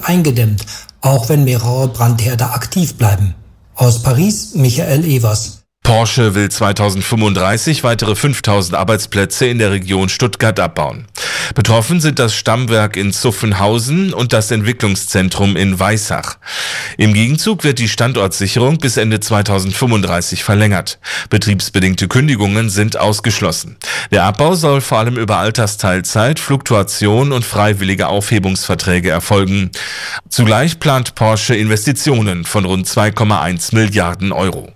eingedämmt, auch wenn mehrere Brandherde aktiv bleiben. Aus Paris, Michael Evers. Porsche will 2035 weitere 5.000 Arbeitsplätze in der Region Stuttgart abbauen. Betroffen sind das Stammwerk in Zuffenhausen und das Entwicklungszentrum in Weissach. Im Gegenzug wird die Standortsicherung bis Ende 2035 verlängert. Betriebsbedingte Kündigungen sind ausgeschlossen. Der Abbau soll vor allem über Altersteilzeit, Fluktuation und freiwillige Aufhebungsverträge erfolgen. Zugleich plant Porsche Investitionen von rund 2,1 Milliarden Euro.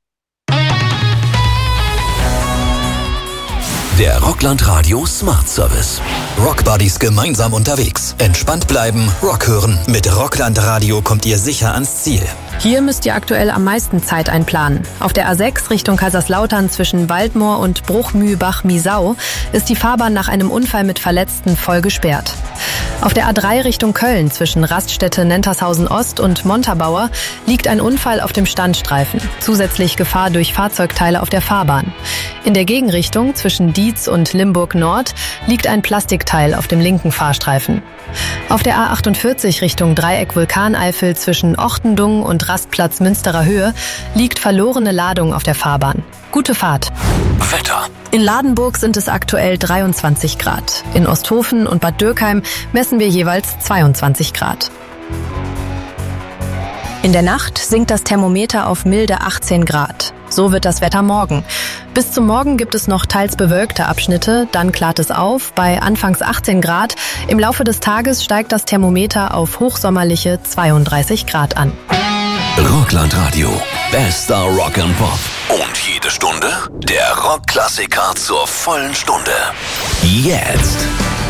Der Rockland Radio Smart Service. Rockbuddies gemeinsam unterwegs. Entspannt bleiben, Rock hören. Mit Rockland Radio kommt ihr sicher ans Ziel. Hier müsst ihr aktuell am meisten Zeit einplanen. Auf der A6 Richtung Kaiserslautern zwischen Waldmoor und Bruchmühlbach-Miesau ist die Fahrbahn nach einem Unfall mit Verletzten voll gesperrt. Auf der A3 Richtung Köln zwischen Raststätte Nentershausen Ost und Montabaur liegt ein Unfall auf dem Standstreifen. Zusätzlich Gefahr durch Fahrzeugteile auf der Fahrbahn. In der Gegenrichtung zwischen Dietz und Limburg Nord liegt ein Plastikteil auf dem linken Fahrstreifen. Auf der A48 Richtung Dreieck Vulkaneifel zwischen Ochtendung und Rastplatz Münsterer Höhe liegt verlorene Ladung auf der Fahrbahn. Gute Fahrt. Wetter. In Ladenburg sind es aktuell 23 Grad. In Osthofen und Bad Dürkheim messen wir jeweils 22 Grad. In der Nacht sinkt das Thermometer auf milde 18 Grad. So wird das Wetter morgen. Bis zum Morgen gibt es noch teils bewölkte Abschnitte, dann klart es auf bei anfangs 18 Grad. Im Laufe des Tages steigt das Thermometer auf hochsommerliche 32 Grad an. Rockland Radio. Bester Rock and Pop. Und jede Stunde der Rockklassiker zur vollen Stunde. Jetzt.